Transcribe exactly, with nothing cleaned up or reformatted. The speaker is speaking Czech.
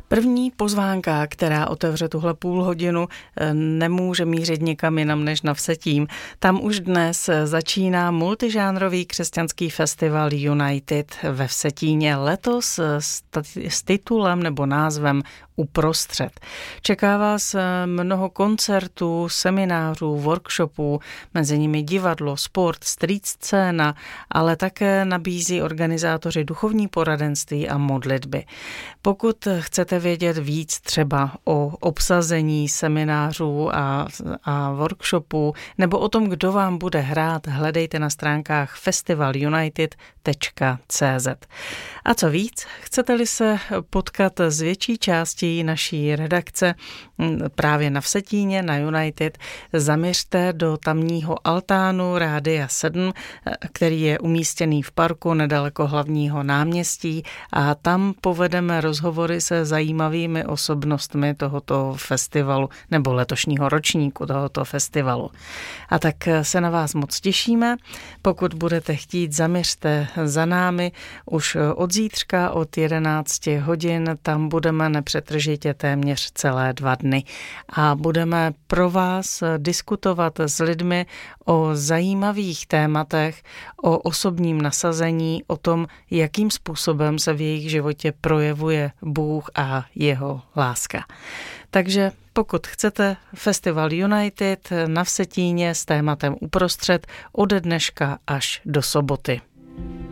První pozvánka, která otevře tuhle půl hodinu, nemůže mířit nikam jinam než na Vsetín. Tam už dnes začíná multižánrový křesťanský festival United ve Vsetíně, letos s titulem nebo názvem Uprostřed. Čeká vás mnoho koncertů, seminářů, workshopů, mezi nimi divadlo, sport, street scéna, ale také nabízí organizátoři duchovní poradenství a modlitby. Pokud chcete vědět víc třeba o obsazení seminářů a, a workshopů nebo o tom, kdo vám bude hrát, hledejte na stránkách festival united tečka cé zet. A co víc, chcete-li se potkat s větší částí naší redakce právě na Vsetíně, na United, zaměřte do tamního altánu Rádia sedm, který je umístěný v parku nedaleko hlavního náměstí, a tam povedeme rozhovory se zajímavými osobnostmi tohoto festivalu nebo letošního ročníku tohoto festivalu. A tak se na vás moc těšíme. Pokud budete chtít, zaměřte za námi už od zítřka od jedenácti hodin, tam budeme nepřetržitě téměř celé dva dny a budeme pro vás diskutovat s lidmi o zajímavých tématech, o osobním nasazení, o tom, jakým způsobem se v jejich životě projevuje Bůh a jeho láska. Takže pokud chcete, festival United na Vsetíně s tématem Uprostřed od dneška až do soboty.